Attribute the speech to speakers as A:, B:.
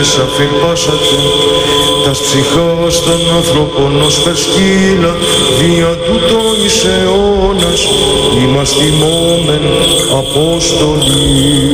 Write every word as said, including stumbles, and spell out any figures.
A: αφήν πάσατε, τας ψυχάς των ανθρώπων ως περσκύλα, δια τούτον εις αιώνας, ημαστημόμεν Απόστολοι.